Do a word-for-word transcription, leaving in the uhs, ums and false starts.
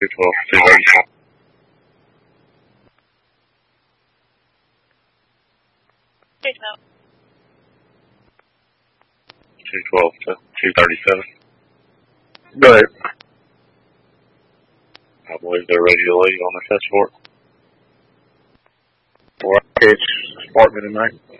two twelve to two thirty-seven. two twelve to two thirty-seven. Go ahead. I believe they're ready to leave on the test port. Well, I catch Sparkman tonight.